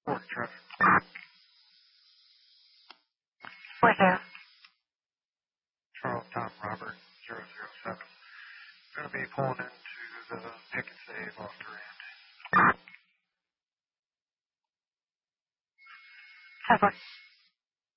Morning, traffic. What's that? Charles Tom Robert 007. Going to be pulling into the pick and save off Durant. Have one.